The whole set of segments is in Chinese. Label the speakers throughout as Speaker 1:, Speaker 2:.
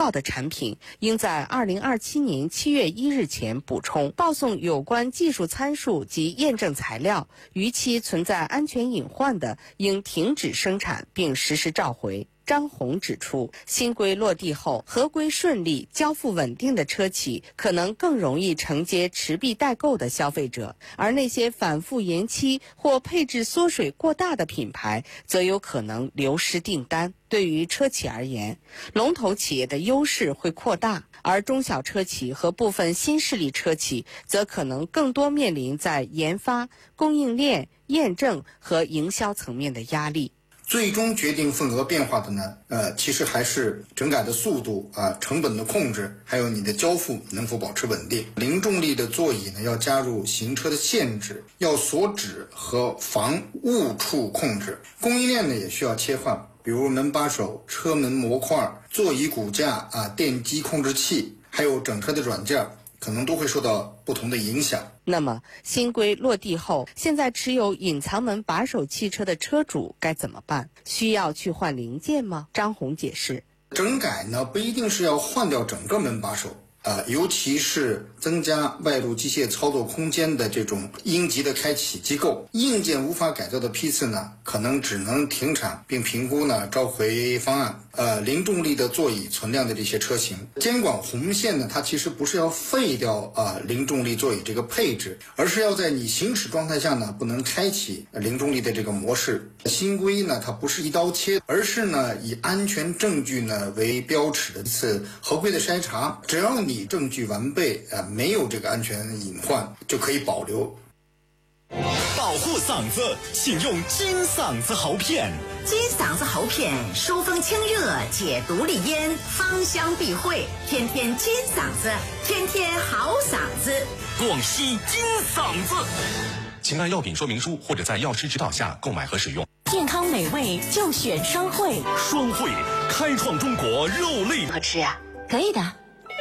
Speaker 1: 报的产品，应在2027年7月1日前补充报送有关技术参数及验证材料，逾期存在安全隐患的，应停止生产并实施召回。张红指出，新规落地后，合规顺利、交付稳定的车企可能更容易承接持币待购的消费者，而那些反复延期或配置缩水过大的品牌，则有可能流失订单。对于车企而言，龙头企业的优势会扩大，而中小车企和部分新势力车企则可能更多面临在研发、供应链、验证和营销层面的压力。
Speaker 2: 最终决定份额变化的呢，其实还是整改的速度成本的控制，还有你的交付能否保持稳定。零重力的座椅呢，要加入行车的限制，要锁止和防误触控制。供应链呢也需要切换，比如门把手、车门模块、座椅骨架电机控制器，还有整车的软件，可能都会受到不同的影响。
Speaker 1: 那么新规落地后，现在持有隐藏门把手汽车的车主该怎么办？需要去换零件吗？张红解释，
Speaker 2: 整改呢不一定是要换掉整个门把手，尤其是增加外部机械操作空间的这种应急的开启机构，硬件无法改造的批次呢，可能只能停产并评估呢召回方案。零重力的座椅存量的这些车型，监管红线呢，它其实不是要废掉零重力座椅这个配置，而是要在你行驶状态下呢，不能开启零重力的这个模式。新规呢，它不是一刀切，而是呢以安全证据呢为标尺的一次合规的筛查，只要你证据完备，没有这个安全隐患，就可以保留。
Speaker 3: 保护嗓子，请用金嗓子喉片。
Speaker 4: 金嗓子喉片疏风清热，解毒利咽，芳香避秽，天天金嗓子，天天好嗓子。
Speaker 3: 广西金嗓子。请按药品说明书或者在药师指导下购买和使用。
Speaker 5: 健康美味就选双汇。
Speaker 3: 双汇开创中国肉类。
Speaker 5: 好吃呀？可以的。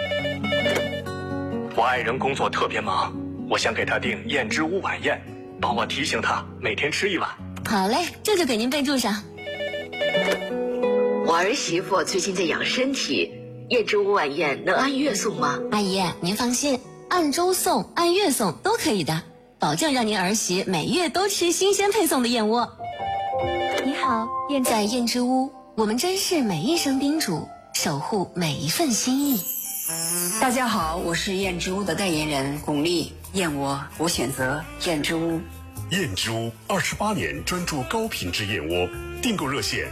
Speaker 6: 我爱人工作特别忙，我想给他订燕之屋晚宴，帮我提醒他每天吃1碗。
Speaker 5: 好嘞，这就给您备注上。
Speaker 7: 我儿媳妇最近在养身体，燕之屋晚宴能按月送吗？
Speaker 5: 阿姨，您放心，按周送、按月送都可以的，保证让您儿媳每月都吃新鲜配送的燕窝。你好，在燕之屋，我们珍视每一声叮嘱，守护每一份心意。
Speaker 8: 大家好，我是燕之屋的代言人巩俐，燕窝我选择燕之屋。
Speaker 9: 燕之屋28年专注高品质燕窝，订购热线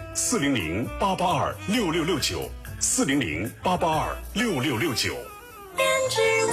Speaker 9: 400-882-6669，400-882-6669。
Speaker 3: 燕之屋。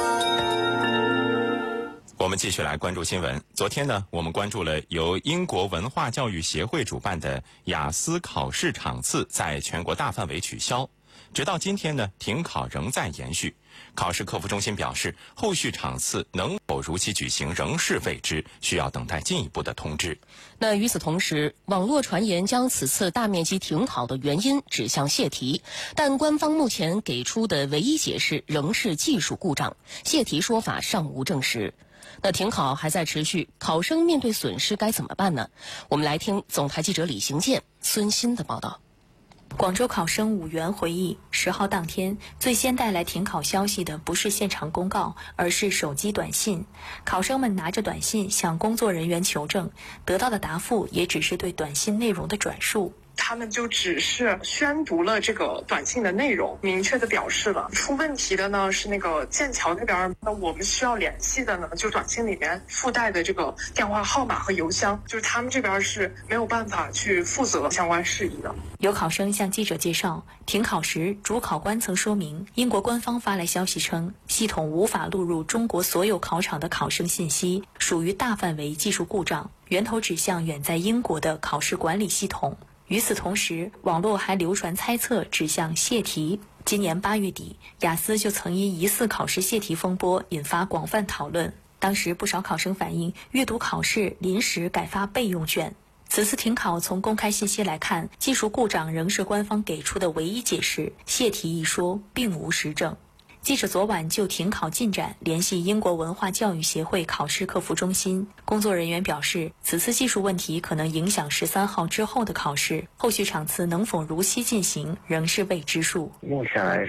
Speaker 3: 我们继续来关注新闻。昨天呢，我们关注了由英国文化教育协会主办的雅思考试场次在全国大范围取消。直到今天呢，停考仍在延续。考试客服中心表示，后续场次能否如期举行仍是未知，需要等待进一步的通知。
Speaker 10: 那与此同时，网络传言将此次大面积停考的原因指向泄题，但官方目前给出的唯一解释仍是技术故障，泄题说法尚无证实。那停考还在持续，考生面对损失该怎么办呢？我们来听总台记者李行健、孙鑫的报道。
Speaker 11: 广州考生武元回忆，10号当天最先带来停考消息的不是现场公告，而是手机短信。考生们拿着短信向工作人员求证，得到的答复也只是对短信内容的转述。
Speaker 12: 他们就只是宣读了这个短信的内容，明确的表示了出问题的呢是那个剑桥那边，那我们需要联系的呢，就短信里面附带的这个电话号码和邮箱，就是他们这边是没有办法去负责相关事宜的。
Speaker 11: 有考生向记者介绍，停考时主考官曾说明，英国官方发来消息称，系统无法录入中国所有考场的考生信息，属于大范围技术故障，源头指向远在英国的考试管理系统。与此同时，网络还流传猜测指向泄题。今年8月底，雅思就曾因疑似考试泄题风波引发广泛讨论。当时不少考生反映，阅读考试临时改发备用卷。此次停考从公开信息来看，技术故障仍是官方给出的唯一解释，泄题一说并无实证。记者昨晚就停考进展联系英国文化教育协会考试客服中心，工作人员表示，此次技术问题可能影响13号之后的考试，后续场次能否如期进行仍是未知数。
Speaker 13: 目前来